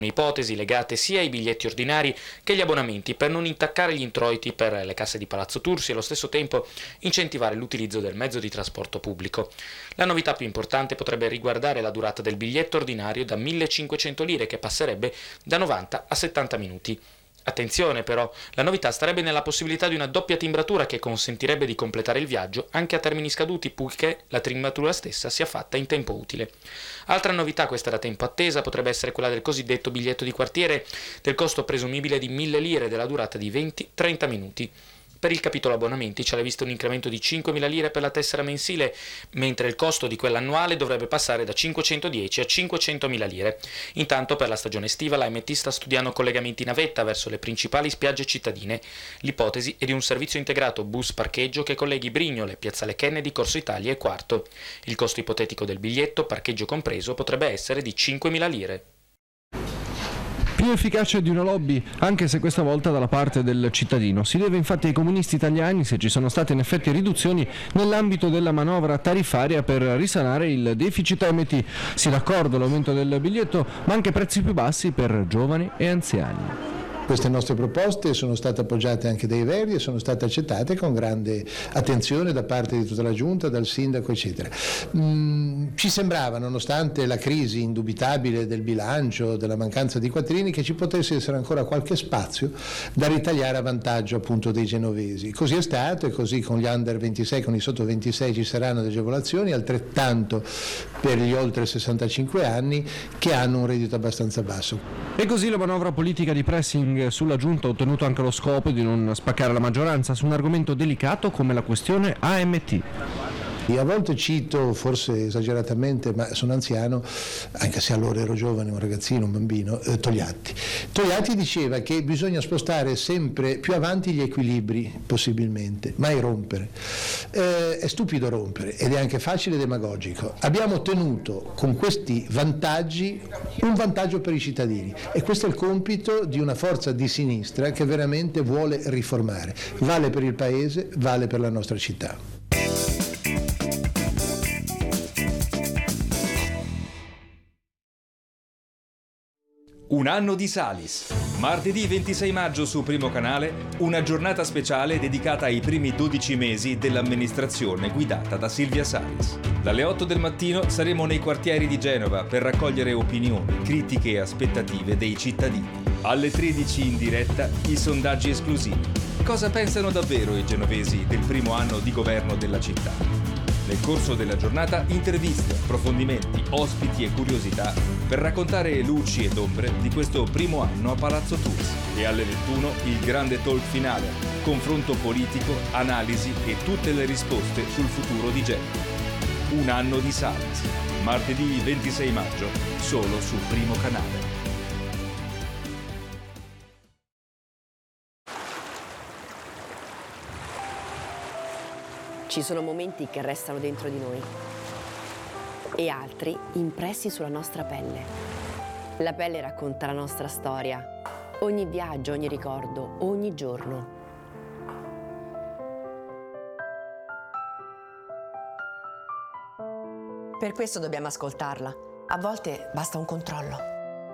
ipotesi legate sia ai biglietti ordinari che agli abbonamenti per non intaccare gli introiti per le casse di Palazzo Tursi e allo stesso tempo incentivare l'utilizzo del mezzo di trasporto pubblico. La novità più importante potrebbe riguardare la durata del biglietto ordinario da 1.500 lire che passerebbe da 90 a 70 minuti. Attenzione però, la novità starebbe nella possibilità di una doppia timbratura che consentirebbe di completare il viaggio anche a termini scaduti purché la timbratura stessa sia fatta in tempo utile. Altra novità, questa da tempo attesa, potrebbe essere quella del cosiddetto biglietto di quartiere, del costo presumibile di 1.000 lire e della durata di 20-30 minuti. Per il capitolo abbonamenti c'era visto un incremento di 5.000 lire per la tessera mensile, mentre il costo di quella annuale dovrebbe passare da 510 a 500.000 lire. Intanto per la stagione estiva l'AMT sta studiando collegamenti navetta verso le principali spiagge cittadine. L'ipotesi è di un servizio integrato bus parcheggio che colleghi Brignole, Piazzale Kennedy, Corso Italia e Quarto. Il costo ipotetico del biglietto, parcheggio compreso, potrebbe essere di 5.000 lire. Più efficace di una lobby, anche se questa volta dalla parte del cittadino. Si deve infatti ai comunisti italiani se ci sono state in effetti riduzioni nell'ambito della manovra tariffaria per risanare il deficit AMT. Sia d'accordo l'aumento del biglietto, ma anche prezzi più bassi per giovani e anziani. Queste nostre proposte sono state appoggiate anche dai Verdi e sono state accettate con grande attenzione da parte di tutta la Giunta, dal Sindaco, eccetera. Ci sembrava, nonostante la crisi indubitabile del bilancio, della mancanza di quattrini, che ci potesse essere ancora qualche spazio da ritagliare a vantaggio appunto dei genovesi. Così è stato e così con gli under 26, con i sotto 26 ci saranno delle agevolazioni, altrettanto per gli oltre 65 anni che hanno un reddito abbastanza basso. E così la manovra politica di pressing sulla Giunta ha ottenuto anche lo scopo di non spaccare la maggioranza su un argomento delicato come la questione AMT. A volte cito, forse esageratamente, ma sono anziano, anche se allora ero giovane, un ragazzino, un bambino, Togliatti. Togliatti diceva che bisogna spostare sempre più avanti gli equilibri, possibilmente, mai rompere. È stupido rompere ed è anche facile e demagogico. Abbiamo ottenuto con questi vantaggi un vantaggio per i cittadini e questo è il compito di una forza di sinistra che veramente vuole riformare. Vale per il Paese, vale per la nostra città. Un anno di Salis. Martedì 26 maggio su Primo Canale, una giornata speciale dedicata ai primi 12 mesi dell'amministrazione guidata da Silvia Salis. Dalle 8 del mattino saremo nei quartieri di Genova per raccogliere opinioni, critiche e aspettative dei cittadini. Alle 13 in diretta i sondaggi esclusivi. Cosa pensano davvero i genovesi del primo anno di governo della città? Nel corso della giornata interviste, approfondimenti, ospiti e curiosità per raccontare luci ed ombre di questo primo anno a Palazzo Tursi. E alle 21 il grande talk finale, confronto politico, analisi e tutte le risposte sul futuro di Genova. Un anno di Salis, martedì 26 maggio, solo su Primo Canale. Ci sono momenti che restano dentro di noi e altri impressi sulla nostra pelle. La pelle racconta la nostra storia, ogni viaggio, ogni ricordo, ogni giorno. Per questo dobbiamo ascoltarla. A volte basta un controllo.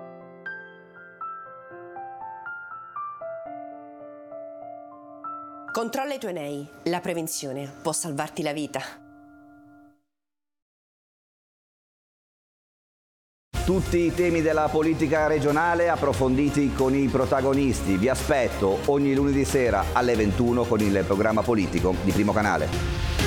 Controlla i tuoi nei. La prevenzione può salvarti la vita. Tutti i temi della politica regionale approfonditi con i protagonisti. Vi aspetto ogni lunedì sera alle 21 con il programma politico di Primo Canale.